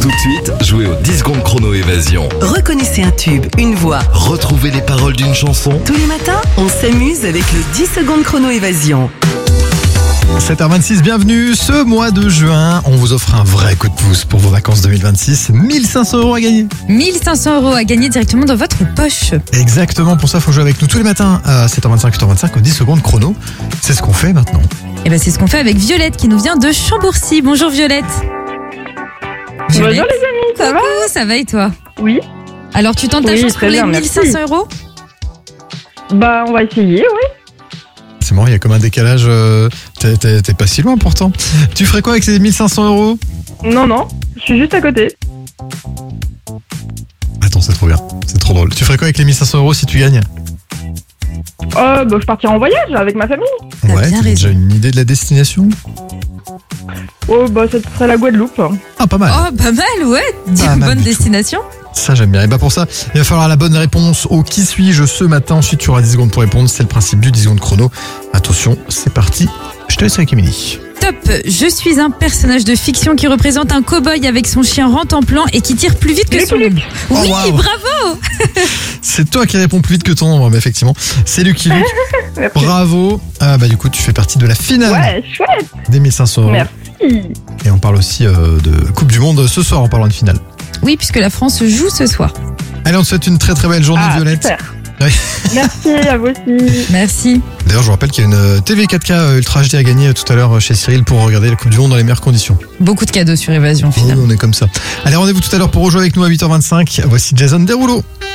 Tout de suite, jouez au 10 secondes chrono évasion. Reconnaissez un tube, une voix. Retrouvez les paroles d'une chanson. Tous les matins, on s'amuse avec le 10 secondes chrono évasion. 7h26, bienvenue. Ce mois de juin, on vous offre un vrai coup de pouce pour vos vacances 2026. 1500 € à gagner. 1500 € à gagner directement dans votre poche. Exactement, pour ça, il faut jouer avec nous tous les matins à 7h25, 8h25 au 10 secondes chrono. C'est ce qu'on fait maintenant. Et ben c'est ce qu'on fait avec Violette qui nous vient de Chambourcy. Bonjour Violette. Bonjour les amis, ça va? Ça va et toi? Oui. Alors tu tentes ta chance pour les 1500 €? Bah on va essayer, oui. C'est marrant, il y a comme un décalage. T'es pas si loin pourtant. Tu ferais quoi avec ces 1500 €? Non, je suis juste à côté. Attends, c'est trop bien. C'est trop drôle. Tu ferais quoi avec les 1500 € si tu gagnes? Bah je partirai en voyage avec ma famille. T'as Ouais, bien t'as raison. déjà une idée de la destination? Oh bah ça serait la Guadeloupe. Ah, pas mal. Oh pas mal, ouais. Pas mal Bonne du tout. destination. Ça j'aime bien. Et bah pour ça, il va falloir la bonne réponse au qui suis-je ce matin. Ensuite tu auras 10 secondes pour répondre. C'est le principe du 10 secondes chrono. Attention, c'est parti. Je te laisse avec Émilie. Top. Je suis un personnage de fiction qui représente un cow-boy avec son chien rentemplant et qui tire plus vite que son ombre. Oh, Oui, waouh. bravo. C'est toi qui réponds plus vite que ton ombre, mais effectivement. C'est Lucky Luke. Merci. Bravo. Ah bah du coup tu fais partie de la finale Ouais, chouette. des 1500 €. Merci. Et on parle aussi de Coupe du Monde ce soir en parlant de finale. Oui, puisque la France joue ce soir. Allez, on te souhaite une très très belle journée, Ah, Violette. super. Ouais. Merci à vous aussi. Merci. D'ailleurs, je vous rappelle qu'il y a une TV 4K Ultra HD à gagner tout à l'heure chez Cyril pour regarder la Coupe du Monde dans les meilleures conditions. Beaucoup de cadeaux sur Évasion Oh, finalement. on est comme ça. Allez, rendez-vous tout à l'heure pour rejouer avec nous à 8h25. Voici Jason Derulo.